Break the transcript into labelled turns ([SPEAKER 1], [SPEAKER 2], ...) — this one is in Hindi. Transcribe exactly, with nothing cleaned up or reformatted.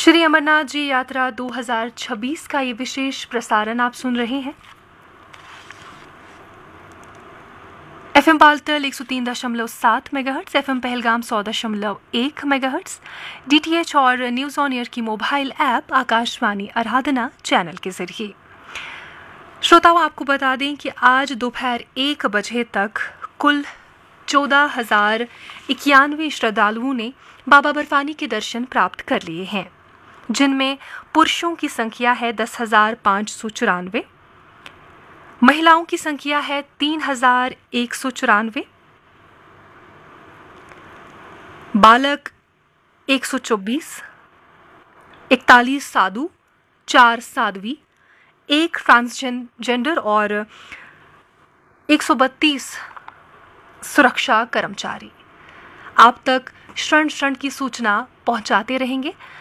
[SPEAKER 1] श्री अमरनाथ जी यात्रा दो हज़ार छब्बीस का ये विशेष प्रसारण आप सुन रहे हैं। एफएम पालतल एक सौ तीन दशमलव सात मेगाहर्ट्ज, एफएम पहलगाम सौ दशमलव एक मेगाहर्ट्ज, डीटीएच और न्यूज ऑन एयर की मोबाइल ऐप आकाशवाणी आराधना चैनल के जरिए। श्रोताओं, आपको बता दें कि आज दोपहर एक बजे तक कुल चौदह हजार इक्यानवे श्रद्धालुओं ने बाबा बर्फानी के दर्शन प्राप्त कर लिए हैं, जिनमें पुरुषों की संख्या है दस हजार पाँच सौ चौरानवे, महिलाओं की संख्या है तीन हजार एक सौ चौरानवे, बालक एक सौ चौबीस, इकतालीस साधु, चार साध्वी, एक ट्रांसजेंडर और एक सौ बत्तीस सुरक्षा कर्मचारी। आप तक क्षण क्षण की सूचना पहुंचाते रहेंगे।